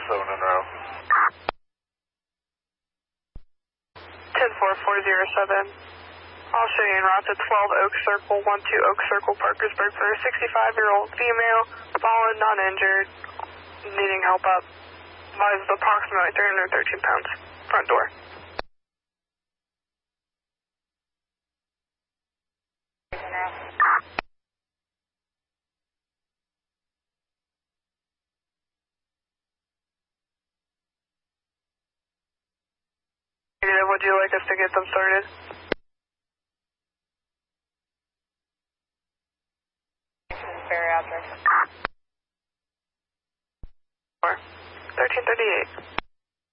en route. 10447. I'll show you en route to 12 Oak Circle, 12 Oak Circle, Parkersburg for a 65-year-old female, fallen, not injured, needing help up. Weighs approximately 313 pounds. Front door. Would you like us to get them started? Fair address. 1338.